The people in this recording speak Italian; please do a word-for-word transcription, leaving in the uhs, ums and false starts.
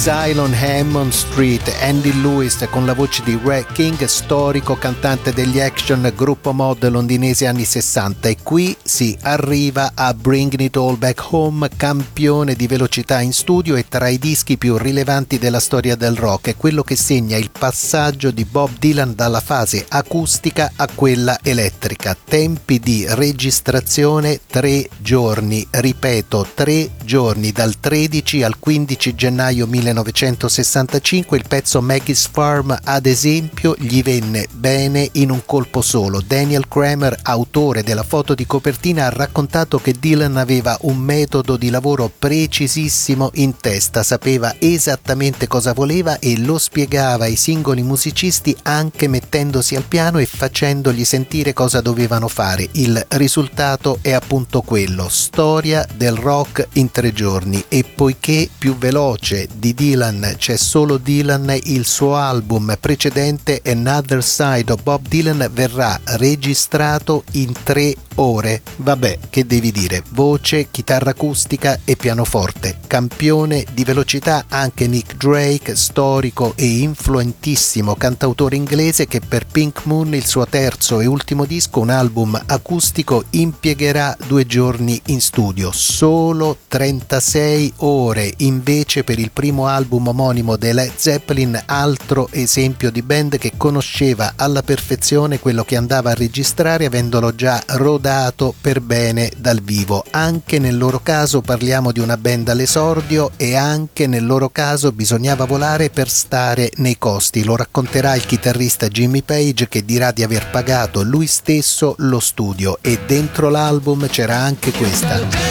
Exile on Hammond Street, Andy Lewis con la voce di Ray King, storico cantante degli Action, gruppo mod londinese anni sessanta, e qui si arriva a Bringing It All Back Home, campione di velocità in studio e tra i dischi più rilevanti della storia del rock, è quello che segna il passaggio di Bob Dylan dalla fase acustica a quella elettrica. Tempi di registrazione tre giorni, ripeto tre giorni, dal tredici al quindici gennaio millenovecentosessantacinque. Il pezzo Maggie's Farm, ad esempio, gli venne bene in un colpo solo. Daniel Kramer, autore della foto di copertina, ha raccontato che Dylan aveva un metodo di lavoro precisissimo in testa, sapeva esattamente cosa voleva e lo spiegava ai singoli musicisti anche mettendosi al piano e facendogli sentire cosa dovevano fare. Il risultato è appunto quello: storia del rock in tre giorni. E poiché più veloce di Dylan c'è solo Dylan, il suo album precedente Another Side of Bob Dylan verrà registrato in tre ore. Vabbè, che devi dire, voce, chitarra acustica e pianoforte. Campione di velocità anche Nick Drake, storico e influentissimo cantautore inglese che per Pink Moon, il suo terzo e ultimo disco, un album acustico, impiegherà due giorni in studio, solo trentasei ore invece per il primo album omonimo dei Led Zeppelin, altro esempio di band che conosceva alla perfezione quello che andava a registrare avendolo già rodato per bene dal vivo. Anche nel loro caso parliamo di una band all'esordio e anche nel loro caso bisognava volare per stare nei costi. Lo racconterà il chitarrista Jimmy Page, che dirà di aver pagato lui stesso lo studio, e dentro l'album c'era anche questa.